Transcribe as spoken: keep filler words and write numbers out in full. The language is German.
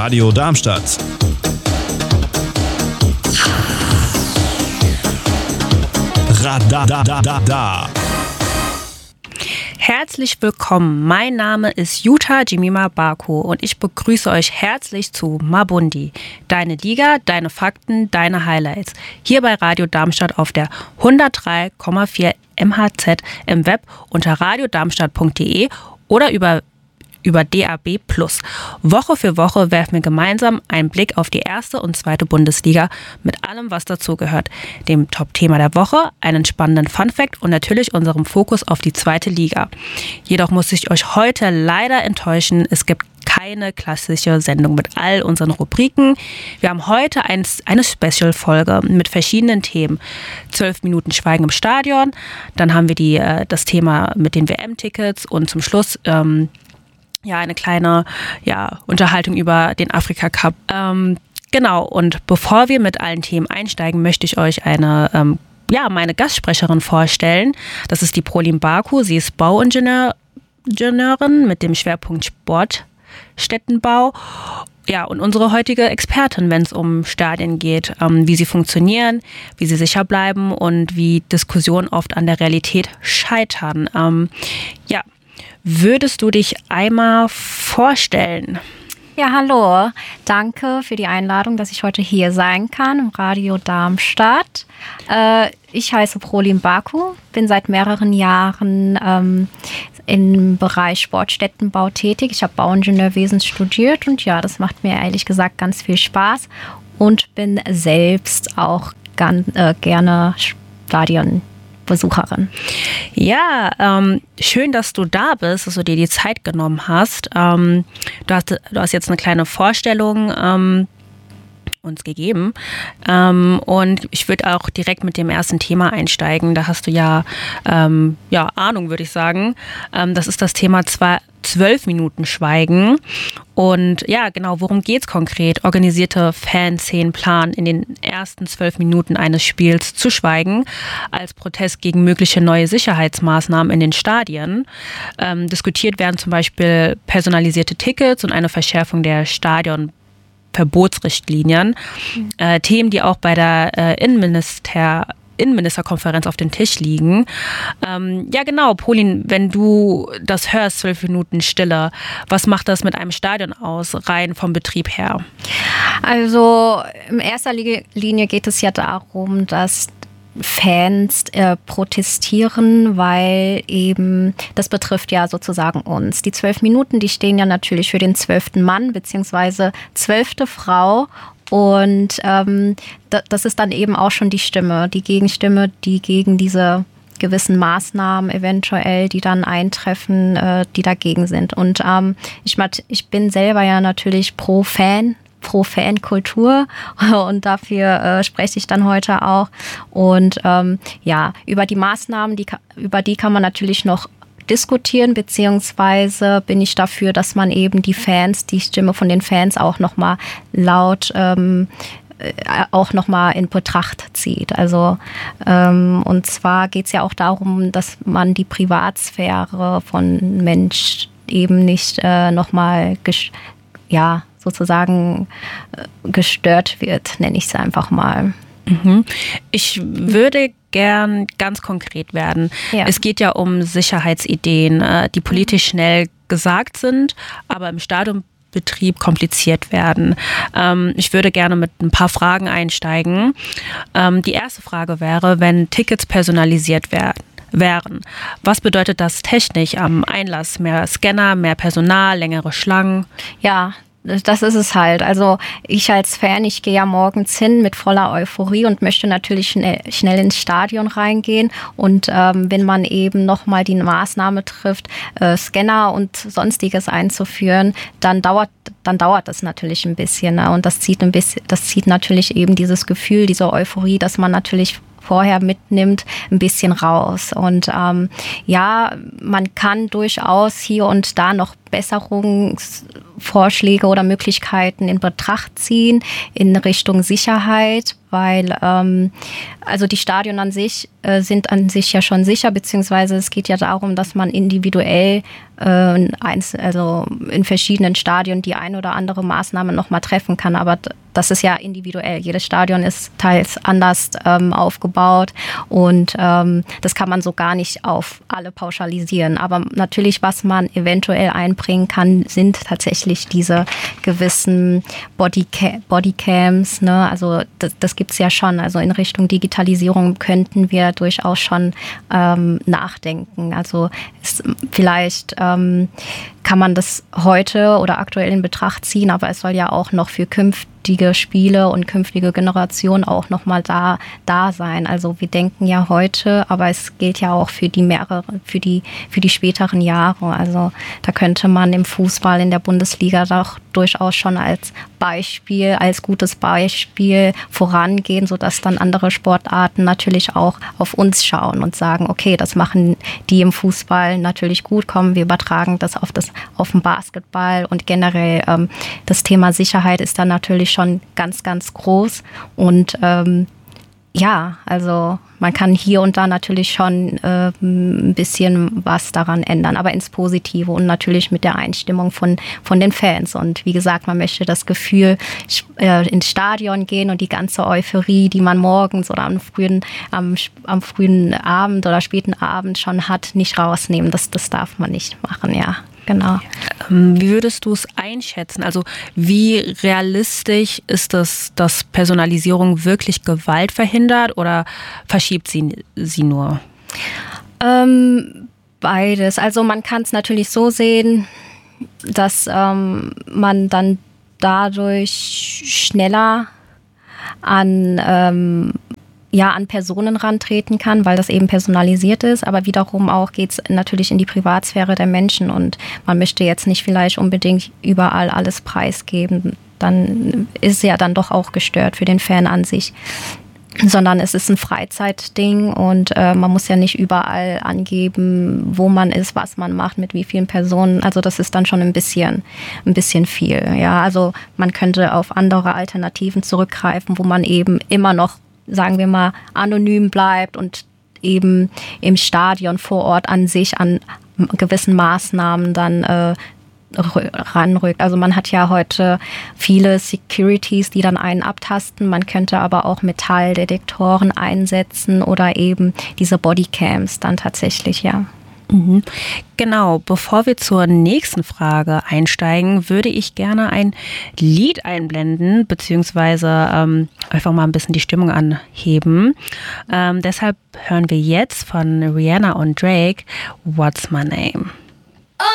Radio Darmstadt. Radadadada. Herzlich willkommen, mein Name ist Jutta Jemima Baku und ich begrüße euch herzlich zu Mabundi, deine Liga, deine Fakten, deine Highlights, hier bei Radio Darmstadt auf der hundertdrei Komma vier M H Z im Web unter radiodarmstadt punkt de oder über über D A B plus. Woche für Woche werfen wir gemeinsam einen Blick auf die erste und zweite Bundesliga mit allem, was dazugehört. Dem Top-Thema der Woche, einen spannenden Fun-Fact und natürlich unserem Fokus auf die zweite Liga. Jedoch muss ich euch heute leider enttäuschen, es gibt keine klassische Sendung mit all unseren Rubriken. Wir haben heute ein, eine Special-Folge mit verschiedenen Themen. Zwölf Minuten Schweigen im Stadion, dann haben wir die, das Thema mit den W M-Tickets und zum Schluss ähm, ja, eine kleine ja, Unterhaltung über den Afrika-Cup. Ähm, genau, und bevor wir mit allen Themen einsteigen, möchte ich euch eine, ähm, ja, meine Gastsprecherin vorstellen. Das ist die Prolin Baku. Sie ist Bauingenieurin mit dem Schwerpunkt Sportstättenbau. Ja, und unsere heutige Expertin, wenn es um Stadien geht, ähm, wie sie funktionieren, wie sie sicher bleiben und wie Diskussionen oft an der Realität scheitern. Ähm, ja, Würdest du dich einmal vorstellen? Ja, hallo. Danke für die Einladung, dass ich heute hier sein kann im Radio Darmstadt. Äh, ich heiße Prolin Baku, bin seit mehreren Jahren ähm, im Bereich Sportstättenbau tätig. Ich habe Bauingenieurwesen studiert und ja, das macht mir ehrlich gesagt ganz viel Spaß und bin selbst auch ganz, äh, gerne Stadion. Besucherin. Ja, ähm, schön, dass du da bist, dass du dir die Zeit genommen hast. Ähm, du hast. Du hast jetzt eine kleine Vorstellung ähm, uns gegeben ähm, und ich würde auch direkt mit dem ersten Thema einsteigen. Da hast du ja, ähm, ja Ahnung, würde ich sagen. Ähm, das ist das Thema zwei, zwölf Minuten Schweigen. Und ja, genau, worum geht's konkret? Organisierte Fanszenen planen, in den ersten zwölf Minuten eines Spiels zu schweigen, als Protest gegen mögliche neue Sicherheitsmaßnahmen in den Stadien. Ähm, diskutiert werden zum Beispiel personalisierte Tickets und eine Verschärfung der Stadionverbotsrichtlinien. Mhm. Äh, Themen, die auch bei der äh, Innenminister Innenministerkonferenz auf dem Tisch liegen. Ähm, ja genau, Prolin, wenn du das hörst, zwölf Minuten Stille, was macht das mit einem Stadion aus, rein vom Betrieb her? Also in erster Linie geht es ja darum, dass Fans äh, protestieren, weil eben, das betrifft ja sozusagen uns. Die zwölf Minuten, die stehen ja natürlich für den zwölften Mann beziehungsweise zwölfte Frau. Und ähm, das ist dann eben auch schon die Stimme, die Gegenstimme, die gegen diese gewissen Maßnahmen eventuell, die dann eintreffen, äh, die dagegen sind. Und ähm, ich, ich bin selber ja natürlich pro Fan, pro Fankultur und dafür äh, spreche ich dann heute auch. Und ähm, ja, über die Maßnahmen, die, über die kann man natürlich noch diskutieren, beziehungsweise bin ich dafür, dass man eben die Fans, die Stimme von den Fans auch nochmal laut ähm, auch nochmal in Betracht zieht. Also ähm, und zwar geht es ja auch darum, dass man die Privatsphäre von Mensch eben nicht äh, nochmal ges- ja, sozusagen äh, gestört wird, nenne ich es einfach mal. Mhm. Ich würde gern ganz konkret werden. Ja. Es geht ja um Sicherheitsideen, die politisch schnell gesagt sind, aber im Stadionbetrieb kompliziert werden. Ich würde gerne mit ein paar Fragen einsteigen. Die erste Frage wäre, wenn Tickets personalisiert werden. wären. Was bedeutet das technisch am Einlass? Mehr Scanner, mehr Personal, längere Schlangen? Ja, das ist es halt. Also ich als Fan, ich gehe ja morgens hin mit voller Euphorie und möchte natürlich schnell, schnell ins Stadion reingehen. Und ähm, wenn man eben nochmal die Maßnahme trifft, äh, Scanner und Sonstiges einzuführen, dann dauert dann dauert das natürlich ein bisschen. Ne? Und das zieht ein bisschen, das zieht natürlich eben dieses Gefühl, diese Euphorie, dass man natürlich vorher mitnimmt, ein bisschen raus. Und ähm, ja, man kann durchaus hier und da noch Besserungsvorschläge oder Möglichkeiten in Betracht ziehen in Richtung Sicherheit weil ähm, also die Stadien an sich äh, sind an sich ja schon sicher, beziehungsweise es geht ja darum, dass man individuell äh, eins, also in verschiedenen Stadien die ein oder andere Maßnahme nochmal treffen kann, aber das ist ja individuell. Jedes Stadion ist teils anders ähm, aufgebaut und ähm, das kann man so gar nicht auf alle pauschalisieren. Aber natürlich, was man eventuell einbringen kann, sind tatsächlich diese gewissen Bodyca- Bodycams, ne? Also das, das gibt es ja schon. Also in Richtung Digitalisierung könnten wir durchaus schon ähm, nachdenken. Also es, vielleicht ähm, kann man das heute oder aktuell in Betracht ziehen, aber es soll ja auch noch für künftige Spiele und künftige Generationen auch nochmal da, da sein. Also wir denken ja heute, aber es gilt ja auch für die mehrere, für die, für die späteren Jahre. Also da könnte man im Fußball in der Bundesliga doch durchaus schon als Beispiel, als gutes Beispiel vorangehen, sodass dann andere Sportarten natürlich auch auf uns schauen und sagen, okay, das machen die im Fußball natürlich gut, kommen, wir übertragen das auf das auf den Basketball und generell ähm, das Thema Sicherheit ist dann natürlich schon ganz, ganz groß und ähm, ja, also man kann hier und da natürlich schon äh, ein bisschen was daran ändern, aber ins Positive und natürlich mit der Einstimmung von, von den Fans. Und wie gesagt, man möchte das Gefühl äh, ins Stadion gehen und die ganze Euphorie, die man morgens oder am frühen, am, am frühen Abend oder späten Abend schon hat, nicht rausnehmen. Das, das darf man nicht machen, ja. Genau. Wie würdest du es einschätzen? Also wie realistisch ist es, dass Personalisierung wirklich Gewalt verhindert oder verschiebt sie sie nur? Ähm, beides. Also man kann es natürlich so sehen, dass ähm, man dann dadurch schneller an ähm, ja, an Personen rantreten kann, weil das eben personalisiert ist, aber wiederum auch geht es natürlich in die Privatsphäre der Menschen und man möchte jetzt nicht vielleicht unbedingt überall alles preisgeben, dann ist ja dann doch auch gestört für den Fan an sich, sondern es ist ein Freizeitding und äh, man muss ja nicht überall angeben, wo man ist, was man macht, mit wie vielen Personen, also das ist dann schon ein bisschen, ein bisschen viel, ja, also man könnte auf andere Alternativen zurückgreifen, wo man eben immer noch, sagen wir mal, anonym bleibt und eben im Stadion vor Ort an sich an gewissen Maßnahmen dann äh, ranrückt. Also man hat ja heute viele Securities, die dann einen abtasten. Man könnte aber auch Metalldetektoren einsetzen oder eben diese Bodycams dann tatsächlich, ja. Mhm. Genau, bevor wir zur nächsten Frage einsteigen, würde ich gerne ein Lied einblenden, beziehungsweise ähm, einfach mal ein bisschen die Stimmung anheben. Ähm, deshalb hören wir jetzt von Rihanna und Drake, What's My Name?